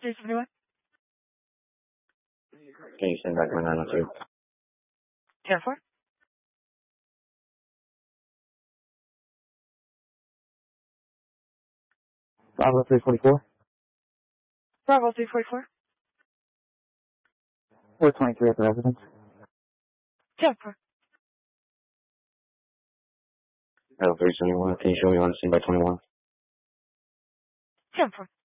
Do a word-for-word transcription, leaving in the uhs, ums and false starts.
three seventy-one. Can you send back my nine oh two? ten four. Bravo three forty-four. Bravo three forty-four. four twenty-three at the residence. ten four. L three seventy-one, can you show me on the scene by twenty-one? ten four.